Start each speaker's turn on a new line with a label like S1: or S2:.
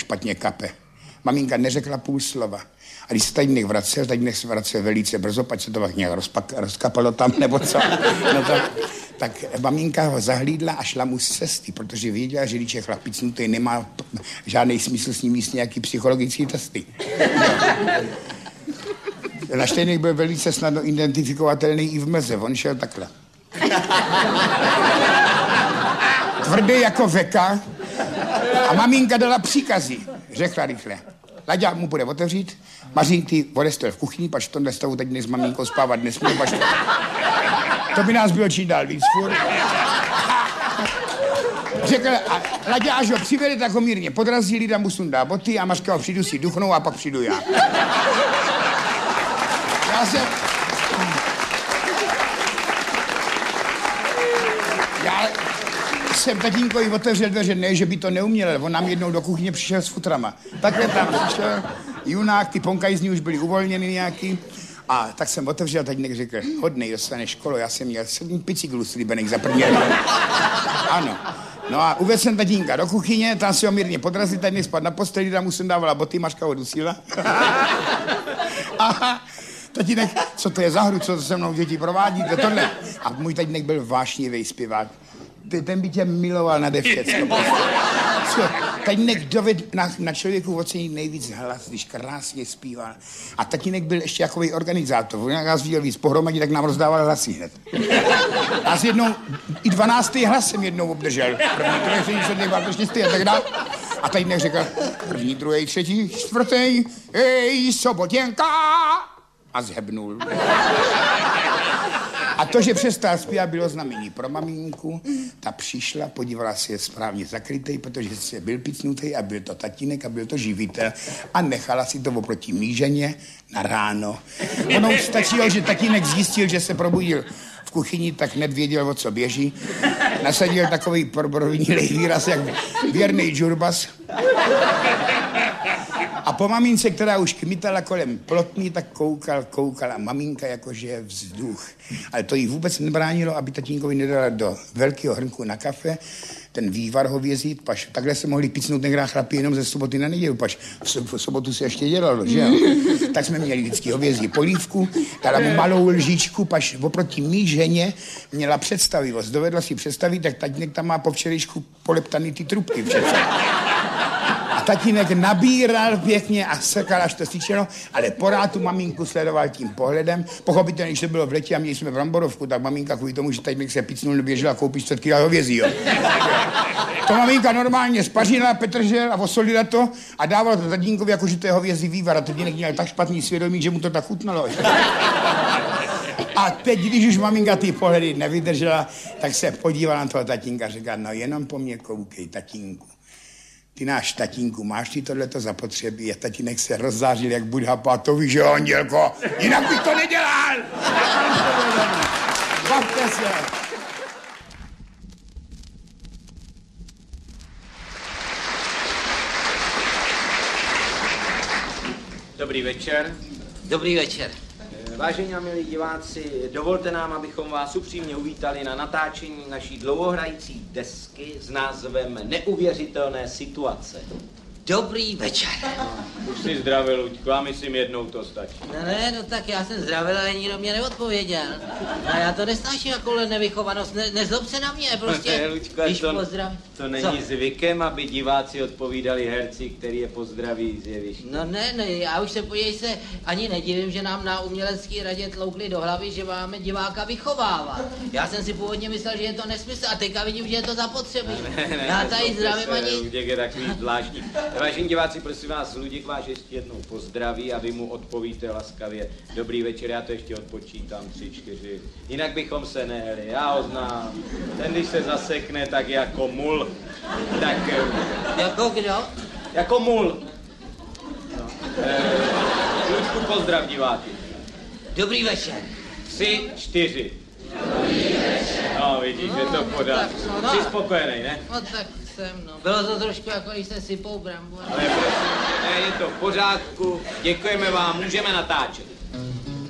S1: špatně kape. Maminka neřekla půl slova. A když se tatínek vracel velice brzo, pač se to tak nějak rozkapalo tam, nebo co. No tak maminka ho zahlídla a šla mu z cesty, protože věděla, že když je chlapicnutý, nemá žádný smysl s ním jíst nějaký psychologický testy. Naštejnek byl velice snadno identifikovatelný i v mlze, on šel takhle. Tvrdý jako veka a maminka dala příkazy. Řekla rychle. Laďa mu bude otevřít, Maří, ty odestel v kuchyni, pač v tomhle stavu teď s maminkou spávat nesmí, pač to by nás bylo čím dál víc furt. Řekl, a Laďa, až ho přivede, tak ho mírně podrazí, Lida mu sundá boty a Mařka ho přijdu si duchnou a pak přijdu já. Já jsem tatínkovi otevřel dveře, ne, že by to neuměl, on nám jednou do kuchyně přišel s futrama. Takhle tam přišel junák, ty ponkajzní už byly uvolněny nějaký. A tak jsem otevřel, tatínek řekl, hodnej, dostaneš školu, já jsem měl 7 bicyklů slíbených za první. Ano. No a uvedl jsem tatínka do kuchyně, tam si ho mírně podrazil, tatínek spad na posteli, tam mu jsem dávala boty, Mařka ho dusila. A tatínek, co to je za hru, co to se mnou děti provádí, to tohle. A můj tatínek byl vášnivý zpěvák. Ten by tě miloval nade všecko. Tatínek dovedl na člověku ocenit nejvíc hlas, když krásně zpíval. A tatínek byl ještě jakový organizátor. On nás viděl víc pohromadě, tak nám rozdával hlasy hned. A jednou, i 12. hlas jsem jednou obdržel. První, druhý, čtvrtý, pátý, šestý a tak dále. A tatínek řekl, první, druhý, třetí, čtvrtý, hej, Sobotěnka. A zhebnul. A to, že přestal zpívat, bylo znamení pro maminku. Ta přišla, podívala si, je správně zakrytej, protože se byl picnutej a byl to tatínek a byl to živitel. A nechala si to oproti míženě na ráno. Ono už stačilo, že tatínek zjistil, že se probudil v kuchyni, tak hned věděl, o co běží. Nasadil takový provinilej výraz, jak věrnej džurbas. A po mamince, která už kmitala kolem plotny, tak koukal a maminka jakože je vzduch. Ale to jí vůbec nebránilo, aby tatínkovi nedala do velkého hrnku na kafe ten vývar hovězí, pač takhle se mohli picnout některá chlapí jenom ze soboty na neděli, pač v sobotu se ještě dělalo, že jo? Tak jsme měli vždycky hovězí polívku, dala mu malou lžičku, pač oproti mý ženě měla představivost. Dovedla si představit, tak tatínek tam má po včerejšku poleptaný ty trubky přece. A tatínek nabíral pěkně a sekal, až to stýčeno, ale porád tu maminku sledoval tím pohledem. Pochopitelně, když to bylo v letě a měli jsme bramborovku, tak maminka kvůli tomu, že tatínek se picnul, neběžela koupit 4 kg hovězí, jo. To maminka normálně spařila petržel a osolila to a dávala to tatínkovi, jakože to je hovězí vývar. A tatínek měl tak špatný svědomí, že mu to tak chutnalo. A teď, když už maminka ty pohledy nevydržela, tak se podívala na toho tatínka a říká, no jenom po mně koukej, tatínku. Ty náš tatínku, máš ty tohleto zapotřebí? A tatínek se rozzářil, jak Buddha, to víš, že Andělko, jinak bych to nedělal! Bavte se!
S2: Dobrý večer.
S3: Dobrý večer.
S2: Vážení a milí diváci, dovolte nám, abychom vás upřímně uvítali na natáčení naší dlouhohrající desky s názvem Neuvěřitelné situace.
S3: Dobrý večer.
S2: Už jsi zdravil, Luďko, a myslím jednou to stačí.
S3: No tak já jsem zdravil, ale nikdo mě neodpověděl. A já to nesnáším jakoule nevychovanost, nezlob se na mě, prostě,
S2: Luďko,
S3: když pozdraví.
S2: To není zvykem, aby diváci odpovídali herci, který je pozdraví z jeviště.
S3: No ne, já už se podívej se, ani nedivím, že nám na umělecký radě tloukli do hlavy, že máme diváka vychovávat. Já jsem si původně myslel, že je to nesmysl a teďka vidím, že je to zapotřebí. Já tady zdravím ani...
S2: Luděk je takový zvláštní. Vážení diváci, prosím vás, Luděk vás ještě jednou pozdraví a vy mu odpovíte laskavě. Dobrý večer, já to ještě odpočítám 3, 4. Jinak bychom se nehli, já ho znám. Ten, když se zasekne, tak jako mul. Tak...
S3: Jako kdo?
S2: Jako mul. No. Luďku, pozdrav diváky.
S3: Dobrý večer.
S2: 3, 4.
S3: Dobrý večer.
S2: No, vidíš, je to v pořádku. Jsi spokojený, ne?
S3: No tak jsem, no. Bylo to trošku jako, když se sypou brambory.
S2: Ale prosím, ne, je to v pořádku. Děkujeme vám, můžeme natáčet.